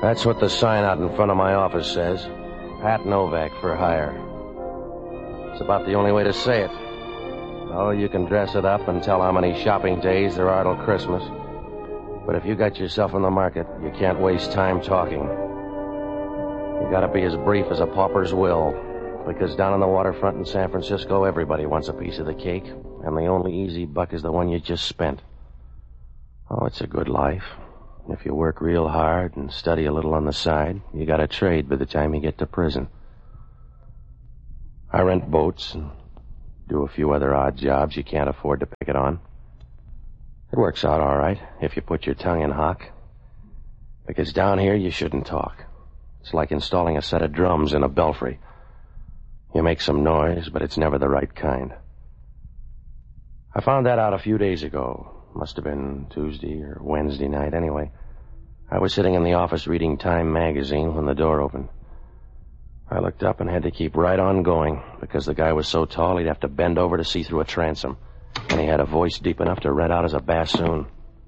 That's what the sign out in front of my office says. Pat Novak for hire. It's about the only way to say it. Oh, you can dress it up and tell how many shopping days there are till Christmas. But if you got yourself in the market, you can't waste time talking. You gotta be as brief as a pauper's will. Because down on the waterfront in San Francisco, everybody wants a piece of the cake. And the only easy buck is the one you just spent. Oh, it's a good life. If you work real hard and study a little on the side, you got a trade by the time you get to prison. I rent boats and do a few other odd jobs you can't afford to pick it on. It works out all right if you put your tongue in hock. Because down here you shouldn't talk. It's like installing a set of drums in a belfry. You make some noise, but it's never the right kind. I found that out a few days ago. Must have been Tuesday or Wednesday night. Anyway, I was sitting in the office reading Time magazine when the door opened. I looked up and had to keep right on going because the guy was so tall he'd have to bend over to see through a transom. And he had a voice deep enough to red out as a bassoon.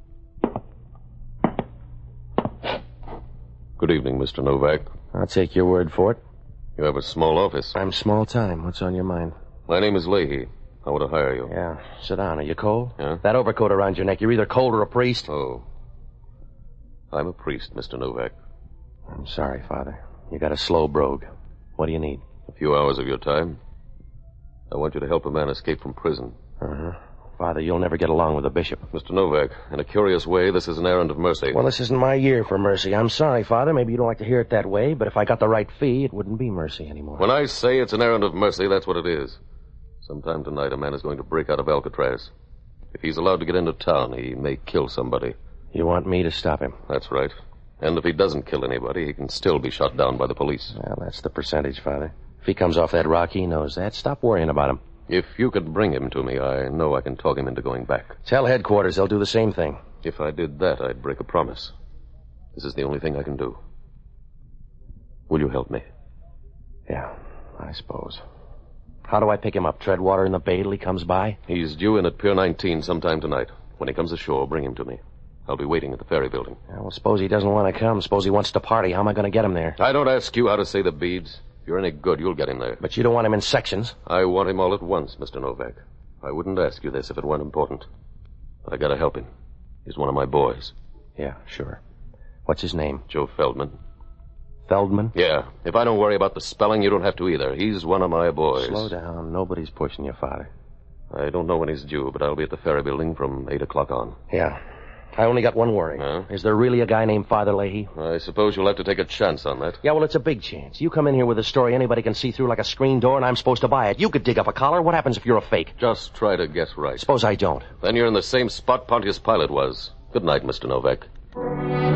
Good evening, Mr. Novak. I'll take your word for it. You have a small office. I'm small time. What's on your mind? My name is Leahy. I want to hire you. Yeah. Sit down. Are you cold? Yeah? That overcoat around your neck, you're either cold or a priest. Oh. I'm a priest, Mr. Novak. I'm sorry, Father. You got a slow brogue. What do you need? A few hours of your time. I want you to help a man escape from prison. Uh-huh. Father, you'll never get along with the bishop. Mr. Novak, in a curious way, this is an errand of mercy. Well, this isn't my year for mercy. I'm sorry, Father. Maybe you don't like to hear it that way, but if I got the right fee, it wouldn't be mercy anymore. When I say it's an errand of mercy, that's what it is. Sometime tonight, a man is going to break out of Alcatraz. If he's allowed to get into town, he may kill somebody. You want me to stop him? That's right. And if he doesn't kill anybody, he can still be shot down by the police. Well, that's the percentage, Father. If he comes off that rock, he knows that. Stop worrying about him. If you could bring him to me, I know I can talk him into going back. Tell headquarters they'll do the same thing. If I did that, I'd break a promise. This is the only thing I can do. Will you help me? Yeah, I suppose. How do I pick him up? Tread water in the bay till he comes by? He's due in at Pier 19 sometime tonight. When he comes ashore, bring him to me. I'll be waiting at the ferry building. Yeah, well, suppose he doesn't want to come. Suppose he wants to party. How am I going to get him there? I don't ask you how to say the beads. If you're any good, you'll get him there. But you don't want him in sections. I want him all at once, Mr. Novak. I wouldn't ask you this if it weren't important. But I gotta help him. He's one of my boys. Yeah, sure. What's his name? Joe Feldman. Feldman? Yeah. If I don't worry about the spelling, you don't have to either. He's one of my boys. Slow down. Nobody's pushing you, Father. I don't know when he's due, but I'll be at the ferry building from 8 o'clock on. Yeah. I only got one worry. Huh? Is there really a guy named Father Leahy? I suppose you'll have to take a chance on that. Yeah, well, it's a big chance. You come in here with a story anybody can see through like a screen door, and I'm supposed to buy it. You could dig up a collar. What happens if you're a fake? Just try to guess right. Suppose I don't. Then you're in the same spot Pontius Pilate was. Good night, Mr. Novak.